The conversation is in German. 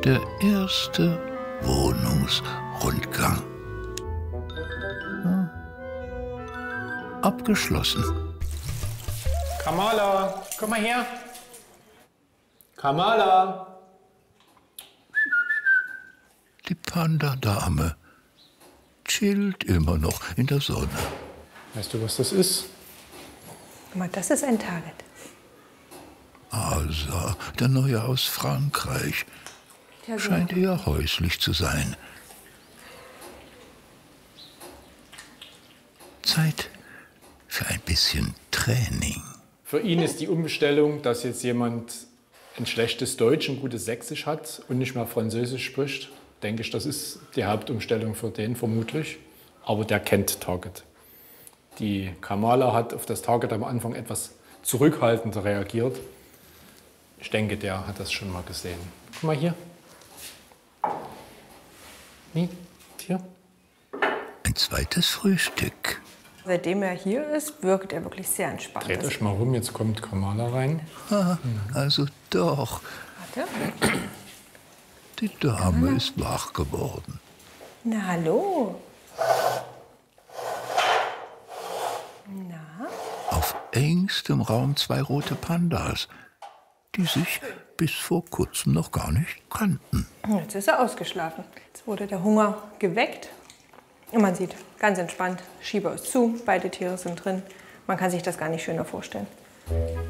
Der erste Wohnungsrundgang. Abgeschlossen. Kamala, komm mal her. Kamala. Die Panda-Dame chillt immer noch in der Sonne. Weißt du, was das ist? Guck mal, das ist ein Target. Asa, der Neue aus Frankreich, Ja, scheint eher häuslich zu sein. Zeit für ein bisschen Training. Für ihn ist die Umstellung, dass jetzt jemand ein schlechtes Deutsch, ein gutes Sächsisch hat und nicht mehr Französisch spricht, denke ich, das ist die Hauptumstellung für den vermutlich. Aber der kennt Target. Die Kamala hat auf das Target am Anfang etwas zurückhaltender reagiert. Ich denke, der hat das schon mal gesehen. Guck mal hier. Nee, hier. Ein zweites Frühstück. Seitdem er hier ist, wirkt er wirklich sehr entspannt. Dreht euch mal rum, jetzt kommt Kamala rein. Also doch, Warte. die Dame ist wach geworden. Na, hallo. Na? Auf engstem Raum 2 rote Pandas, die sich bis vor kurzem noch gar nicht kannten. Jetzt ist er ausgeschlafen. Jetzt wurde der Hunger geweckt. Und man sieht, ganz entspannt, Schieber ist zu, beide Tiere sind drin. Man kann sich das gar nicht schöner vorstellen.